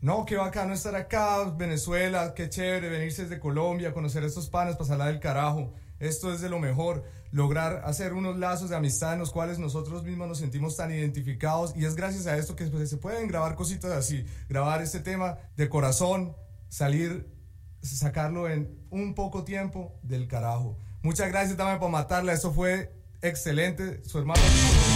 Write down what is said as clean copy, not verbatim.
No, qué bacano estar acá, Venezuela, qué chévere venirse desde Colombia, conocer a estos panas, pasarla del carajo. Esto es de lo mejor, lograr hacer unos lazos de amistad en los cuales nosotros mismos nos sentimos tan identificados y es gracias a esto que pues, se pueden grabar cositas así, grabar este tema de corazón, salir, sacarlo en un poco tiempo del carajo. Muchas gracias también por matarla, eso fue excelente, su hermano...